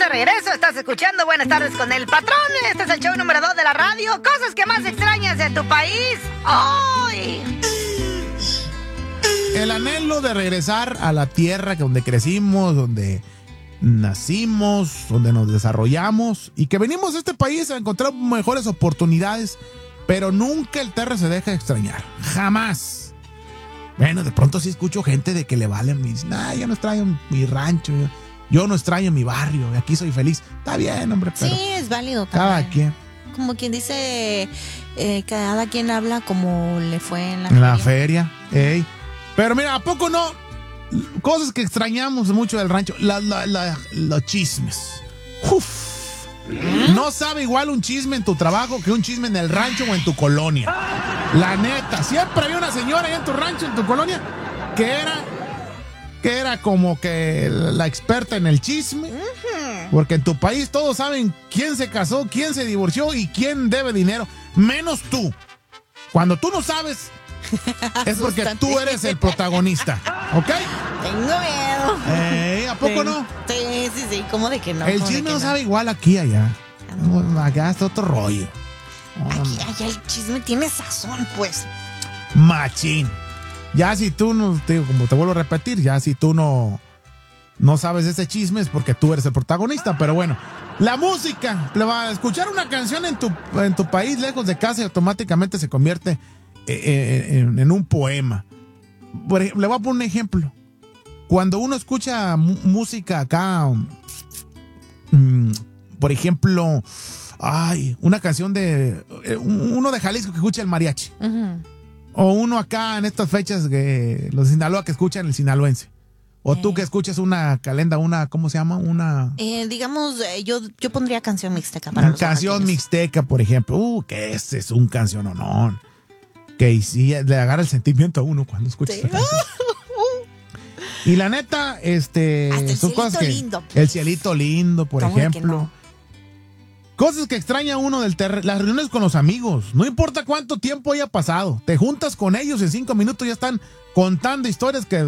regreso. Estás escuchando Buenas Tardes con el Patrón. Este es el show número 2 de la radio. Cosas que más extrañas de tu país hoy. El anhelo de regresar a la tierra donde crecimos, donde nacimos, donde nos desarrollamos y que venimos a este país a encontrar mejores oportunidades, pero nunca el terra se deja de extrañar. Jamás. Bueno, de pronto sí escucho gente de que le valen, me dicen, yo no extraño mi rancho, yo no extraño mi barrio, aquí soy feliz. Está bien, hombre, pero sí, es válido también. cada quien. Como quien dice, cada quien habla como le fue en la feria. En la feria, ey. Pero mira, ¿a poco no? Cosas que extrañamos mucho del rancho, los chismes. Uf. No sabe igual un chisme en tu trabajo que un chisme en el rancho o en tu colonia. La neta, siempre había una señora ahí en tu rancho, en tu colonia, que era como que la experta en el chisme. Porque en tu país todos saben quién se casó, quién se divorció y quién debe dinero, menos tú. Cuando tú no sabes, es porque tú eres el protagonista, ¿ok? Tengo miedo. ¿A poco no? Sí, ¿cómo de que no? El chisme no sabe igual aquí allá. Acá está otro rollo. Allá el chisme tiene sazón, pues. Machín. Ya si tú no, como te vuelvo a repetir, ya si tú no sabes ese chisme es porque tú eres el protagonista. Pero bueno, la música, escuchar una canción en tu país lejos de casa y automáticamente se convierte en un poema. Le voy a poner un ejemplo. Cuando uno escucha música acá, por ejemplo, una canción de uno de Jalisco que escucha el mariachi, o uno acá en estas fechas que los de Sinaloa que escuchan el sinaloense, o tú que escuchas una calenda, ¿cómo se llama? Digamos, yo pondría canción mixteca para una canción mixteca, por ejemplo. Que ese es un canciononón. Que sí le agarra el sentimiento a uno cuando escucha esa canción. Y la neta, son cosas que lindo. El cielito lindo, por ejemplo. Cosas que extraña uno del terreno. Las reuniones con los amigos. No importa cuánto tiempo haya pasado. Te juntas con ellos y en 5 minutos ya están contando historias que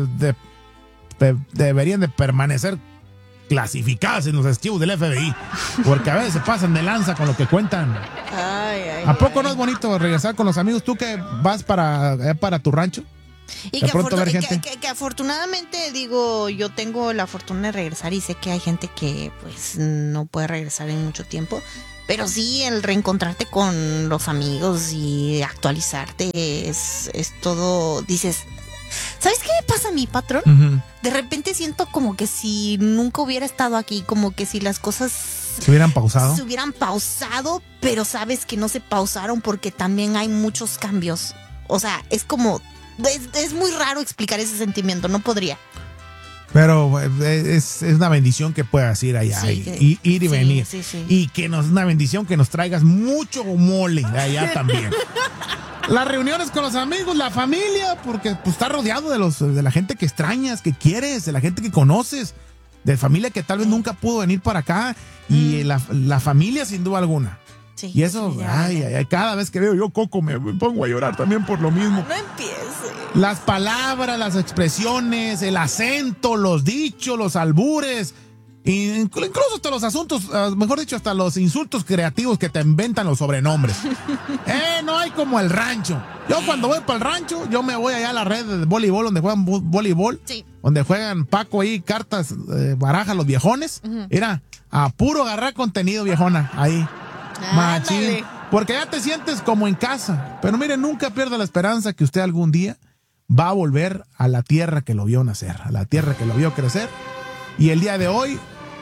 deberían de permanecer clasificadas en los archivos del FBI. Porque a veces se pasan de lanza con lo que cuentan. ¿A poco no es bonito regresar con los amigos? ¿Tú que vas para tu rancho? Y que afortunadamente, digo, yo tengo la fortuna de regresar y sé que hay gente que pues no puede regresar en mucho tiempo, pero sí el reencontrarte con los amigos y actualizarte es todo, dices, ¿sabes qué me pasa a mí, patrón? De repente siento como que si nunca hubiera estado aquí, como que si las cosas se hubieran pausado, pero sabes que no se pausaron porque también hay muchos cambios. O sea, es como... Es muy raro explicar ese sentimiento, no podría. Pero es una bendición que puedas ir allá ir y venir. Sí. Y que es una bendición que nos traigas mucho mole de allá también. Las reuniones con los amigos, la familia, porque pues estás rodeado de la gente que extrañas, que quieres, de la gente que conoces, de familia que tal vez nunca pudo venir para acá. Y la familia sin duda alguna. Sí, y eso, cada vez que veo yo Coco me pongo a llorar también por lo mismo. No empiece. Las palabras, las expresiones, el acento, los dichos, los albures, incluso hasta los asuntos, mejor dicho, hasta los insultos creativos que te inventan los sobrenombres. No hay como el rancho. Yo cuando voy para el rancho, yo me voy allá a la red de voleibol, donde juegan voleibol, donde juegan Paco ahí, cartas, baraja, los viejones. Mira, a puro agarrar contenido, viejona, ahí. Machín. Porque ya te sientes como en casa. Pero mire, nunca pierda la esperanza que usted algún día va a volver a la tierra que lo vio nacer, a la tierra que lo vio crecer. Y el día de hoy,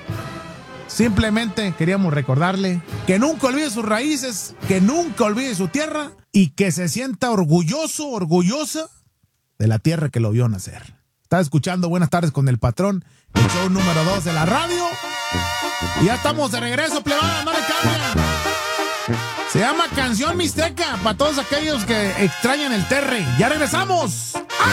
simplemente queríamos recordarle que nunca olvide sus raíces, que nunca olvide su tierra y que se sienta orgullosa de la tierra que lo vio nacer. Está escuchando Buenas Tardes con el Patrón, el show número 2 de la radio. Y ya estamos de regreso, plebada, no le cambien. Se llama Canción Mixteca para todos aquellos que extrañan el terre. ¡Ya regresamos!